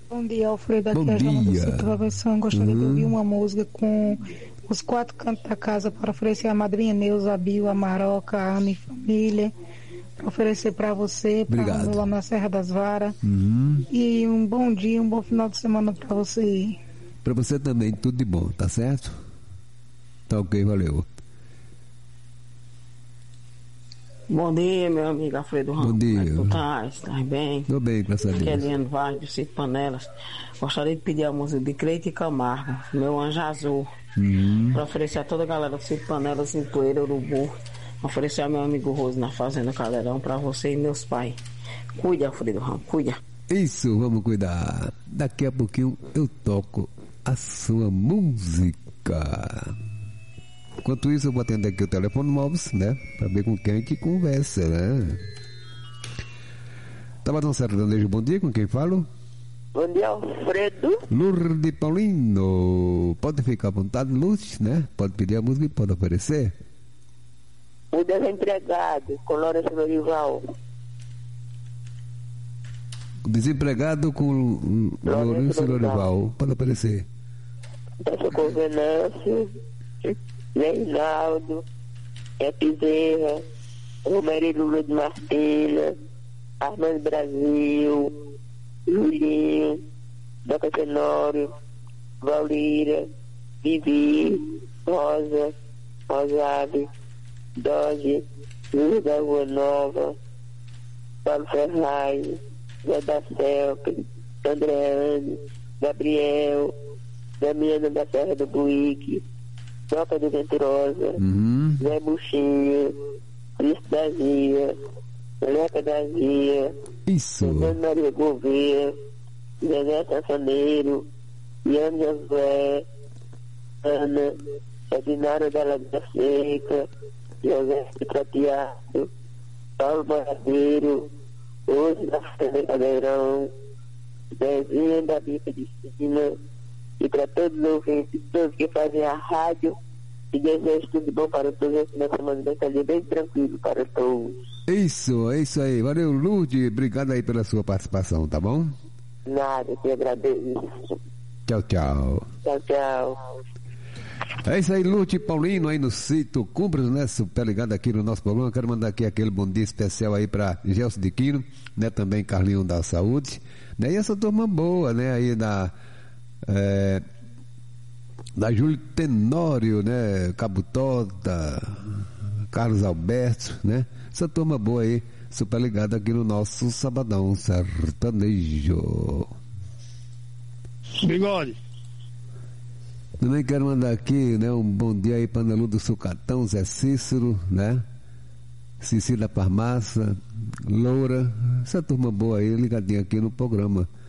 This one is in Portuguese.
Bom dia, Alfredo. Bom Aqui é a Joana do dia. Centro da Versão. Gostaria de ouvir uma música com os 4 cantos da casa para oferecer a madrinha Neuza, a Bio, a Maroca, a Ana e família. Para oferecer para você, para Obrigado. lá na Serra das Varas. E um bom dia, um bom final de semana para você. Pra você também, tudo de bom, tá certo? Tá ok, valeu. Bom dia, meu amigo Alfredo Ramos. Bom dia. Como é que tu estás? Tá bem? Tô bem, graças a Aqui é Deus. Eliane Vaz, do Sítio Panelas. Gostaria de pedir a música de Creite e Camargo, Meu Anjo Azul, para oferecer a toda a galera do Sítio Panelas, em Poeira, Urubu. Oferecer ao meu amigo Rose na Fazenda Caldeirão, para você e meus pais. Cuida, Alfredo Ramos, cuida. Isso, vamos cuidar. Daqui a pouquinho eu toco a sua música. Enquanto isso, eu vou atender aqui o telefone móvel, né? Pra ver com quem que conversa, né? Tava dando sertanejo, bom dia, com quem falo? Bom dia, Alfredo. Lourdes Paulino. Pode ficar à vontade, Lourdes, né? Pode pedir a música e pode oferecer. O desempregado, com Lourenço Lorival. O desempregado com Lourenço Lorival. Pode oferecer. Socorro Venâncio, Reinaldo, Bezerra, Romério Lula de Martina, Armando Brasil, Julinho, Doca Tenório, Valira, Vivi, Rosa, Rosário, Dodge, Luiz da Rua Nova, Paulo Ferraz, Zé da Celpe, Andreane, Gabriel, Damiana da Serra do Buíque, Doca de Venturosa, Zé Buchinho, Cristo da Zia, Leca da Zia, Isso. Ana Maria Gouveia, Zezé Sanfoneiro, Ian Josué, Ana, Edinara da Lagoa Seca, José Prateado, Paulo Boradeiro, hoje da Fazenda Caldeirão, Dezinha da Bica de Cima, e para todos os ouvintes, todos que fazem a rádio, e desejo tudo bom para todos. Esse final de semana vai ser bem tranquilo para todos. Isso, é isso aí. Valeu, Lourdes. Obrigado aí pela sua participação, tá bom? Nada, que agradeço. Tchau, tchau. Tchau, tchau. É isso aí, Lute Paulino aí no sítio Cumbres, né? Super ligado aqui no nosso programa. Quero mandar aqui aquele bom dia especial aí pra Gelson de Quino, né? Também Carlinho da Saúde, né? E essa turma boa, né? Aí da Júlio Tenório, né? Cabutota, Carlos Alberto, né? Essa turma boa aí, super ligada aqui no nosso Sabadão Sertanejo. Bigode. Também quero mandar aqui, né, um bom dia aí para Nalu do Sucatão, Zé Cícero, né? Cecília Parmassa, Loura, essa turma boa aí, ligadinha aqui no programa.